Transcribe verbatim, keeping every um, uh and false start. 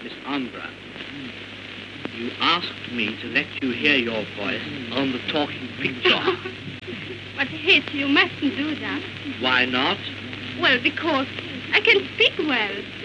Miss Umbra, you asked me to let you hear your voice on the talking picture. But, Hitch, you mustn't do that. Why not? Well, because I can speak well.